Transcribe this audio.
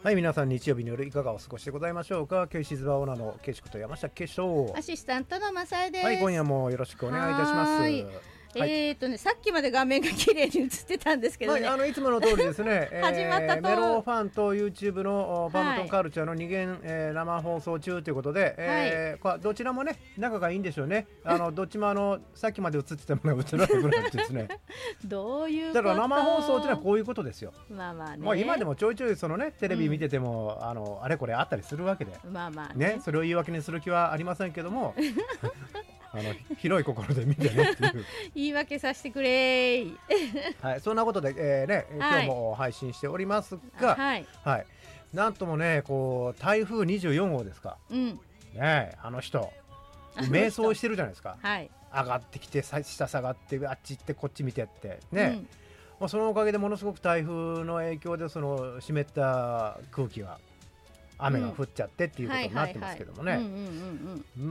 はい、皆さん日曜日の夜いかがお過ごしでございましょうか。ケイシズバオーナーのケイシこと山下圭翔。 アシスタントのマサエです。 はい、今夜もよろしくお願いいたします。 はい、さっきまで画面が綺麗に映ってたんですけどね、 はい、いつもの通りですね始まったとメロファンと YouTube のバムトンカルチャーの2元、生放送中ということで、どちらもね仲がいいんでしょうね。どっちもさっきまで映ってたものが映らなくなってですねどういうこと。 だから生放送というのはこういうことですよ。 まあまあね、 もう今でもちょいちょいそのねテレビ見てても、あれこれあったりするわけで、 まあまあね、それを言い訳にする気はありませんけども広い心で見てねっていう言い訳させてくれーはい、そんなことで、今日も配信しておりますが、はいはい、なんともねこう台風24号ですか、ね、あの人迷走してるじゃないですか、はい、上がってきて下下がってあっち行ってこっち見てってね、そのおかげでものすごく台風の影響でその湿った空気が雨が降っちゃってっていうことになってますけどもね、